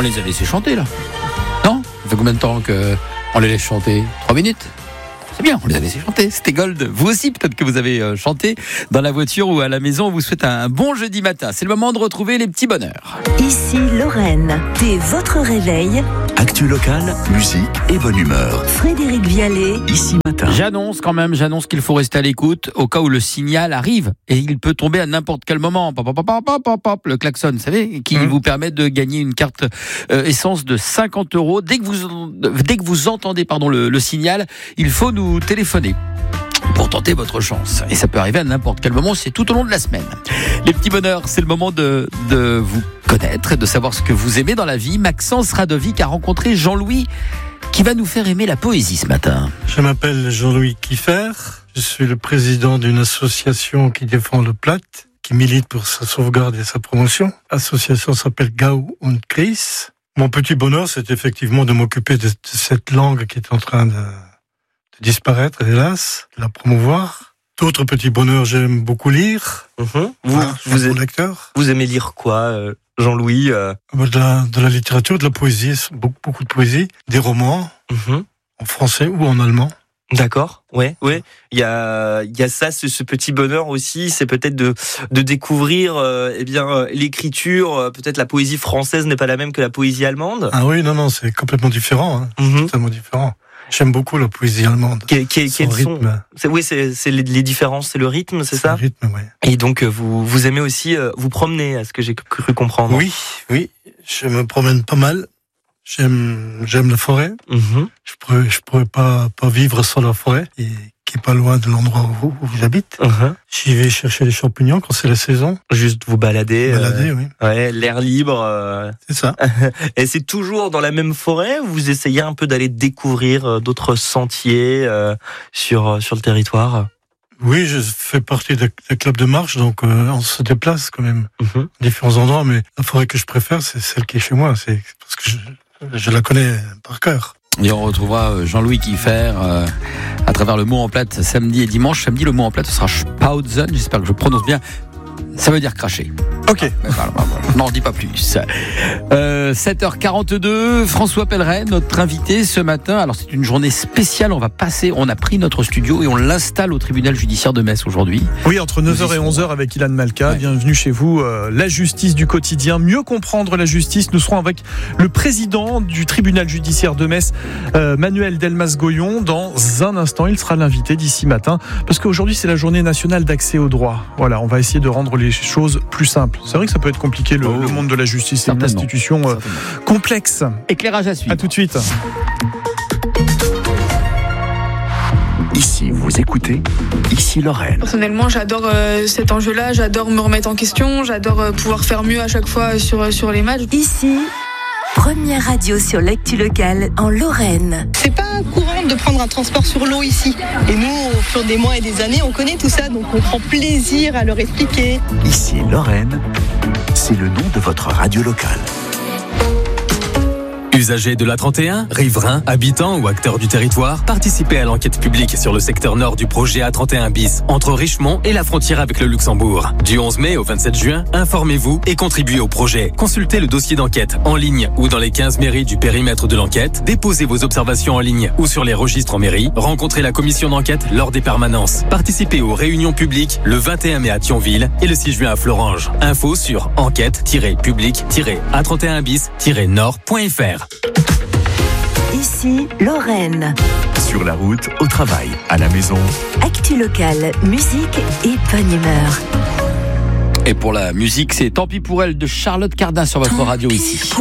les a laissés chanter là. Non ? Ça fait combien de temps qu'on les laisse chanter ? 3 minutes ? C'est bien, on les a laissés chanter. C'était Gold. Vous aussi, peut-être que vous avez chanté dans la voiture ou à la maison. On vous souhaite un bon jeudi matin. C'est le moment de retrouver les petits bonheurs. Ici Lorraine, dès votre réveil. Actu locale, musique et bonne humeur. Frédéric Vialet. Ici matin. J'annonce qu'il faut rester à l'écoute au cas où le signal arrive. Et il peut tomber à n'importe quel moment. Pop, pop, pop, pop, pop, le klaxon, vous savez, qui vous permet de gagner une carte essence de 50 €. Dès que vous entendez le signal, il faut nous téléphoner pour tenter votre chance. Et ça peut arriver à n'importe quel moment, c'est tout au long de la semaine. Les petits bonheurs, c'est le moment de vous connaître et de savoir ce que vous aimez dans la vie. Maxence Radovic a rencontré Jean-Louis qui va nous faire aimer la poésie ce matin. Je m'appelle Jean-Louis Kiefer. Je suis le président d'une association qui défend le Platt, qui milite pour sa sauvegarde et sa promotion. L'association s'appelle Gau und Chris. Mon petit bonheur, c'est effectivement de m'occuper de cette langue qui est en train de disparaître, hélas, de la promouvoir. D'autres petits bonheurs, j'aime beaucoup lire. Vous aimez lire quoi, Jean-Louis De la littérature, de la poésie, beaucoup de poésie, des romans, en français ou en allemand. D'accord, ouais. Il y a ça, ce petit bonheur aussi, c'est peut-être de découvrir l'écriture. Peut-être la poésie française n'est pas la même que la poésie allemande. Ah oui, non, c'est complètement différent. Totalement différent. J'aime beaucoup la poésie allemande. Quel rythme. C'est les différences, c'est le rythme, c'est ça ? Le rythme, oui. Et donc vous aimez aussi vous promener, à ce que j'ai cru comprendre. Oui, je me promène pas mal. J'aime la forêt. Je pourrais pas vivre sans la forêt, et qui est pas loin de l'endroit où j'habite. J'y vais chercher les champignons quand c'est la saison. Juste vous balader. Oui. Ouais, l'air libre. C'est ça. Et c'est toujours dans la même forêt ou vous essayez un peu d'aller découvrir d'autres sentiers sur le territoire ? Oui, je fais partie d'un club de marche, donc on se déplace quand même à différents endroits, mais la forêt que je préfère, c'est celle qui est chez moi. C'est parce que je la connais par cœur. Et on retrouvera Jean-Louis Kiefer à travers le mot en plate samedi et dimanche. Samedi, le mot en plate, ce sera Spautzen. J'espère que je prononce bien. Ça veut dire cracher. Ok. Non, je dis pas plus. 7h42, François Pelleret, notre invité ce matin. Alors c'est une journée spéciale, on a pris notre studio et on l'installe au tribunal judiciaire de Metz aujourd'hui. Oui, entre 9h et 11h avec Ilan Malka. Ouais. Bienvenue chez vous. La justice du quotidien, mieux comprendre la justice. Nous serons avec le président du tribunal judiciaire de Metz, Manuel Delmas-Goyon. Dans un instant, il sera l'invité d'ici matin, parce qu'aujourd'hui c'est la journée nationale d'accès au droit. Voilà, on va essayer de rendre les choses plus simples. C'est vrai que ça peut être compliqué, le monde de la justice. C'est une institution complexe. Éclairage à suivre. À tout de suite. Ici, vous écoutez, ici Lorraine. Personnellement, j'adore cet enjeu-là, j'adore me remettre en question, j'adore pouvoir faire mieux à chaque fois sur les matchs. Ici, première radio sur l'actu locale en Lorraine. C'est pas courant de prendre un transport sur l'eau ici. Et nous, au fur des mois et des années, on connaît tout ça, donc on prend plaisir à leur expliquer. Ici Lorraine, c'est le nom de votre radio locale. Usagers de l'A31, riverains, habitants ou acteurs du territoire, participez à l'enquête publique sur le secteur nord du projet A31 bis, entre Richemont et la frontière avec le Luxembourg. Du 11 mai au 27 juin, informez-vous et contribuez au projet. Consultez le dossier d'enquête en ligne ou dans les 15 mairies du périmètre de l'enquête. Déposez vos observations en ligne ou sur les registres en mairie. Rencontrez la commission d'enquête lors des permanences. Participez aux réunions publiques le 21 mai à Thionville et le 6 juin à Florange. Info sur enquête-public-A31bis-nord.fr. Ici, Lorraine. Sur la route, au travail, à la maison. Actu locale, musique et bonne humeur. Et pour la musique, c'est Tant pis pour elle de Charlotte Cardin sur votre radio ici.